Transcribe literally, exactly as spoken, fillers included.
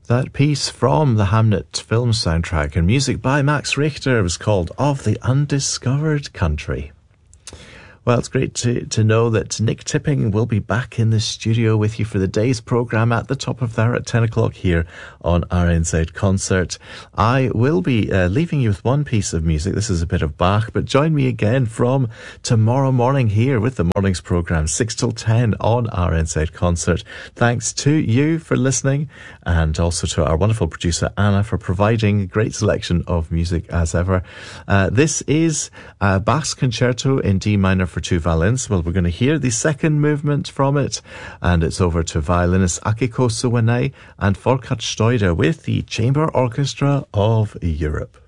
That piece from the Hamnet film soundtrack and music by Max Richter was called Of the Undiscovered Country. Well, it's great to, to know that Nick Tipping will be back in the studio with you for the day's programme at the top of the hour at ten o'clock here on R N Z Concert. I will be uh, leaving you with one piece of music. This is a bit of Bach, but join me again from tomorrow morning here with the morning's programme, six till ten on R N Z Concert. Thanks to you for listening, and also to our wonderful producer Anna for providing a great selection of music as ever. Uh, this is uh, Bach's Concerto in D minor for two violins. Well, we're going to hear the second movement from it, and it's over to violinist Akiko Suwanai and Volkert Steuder with the Chamber Orchestra of Europe.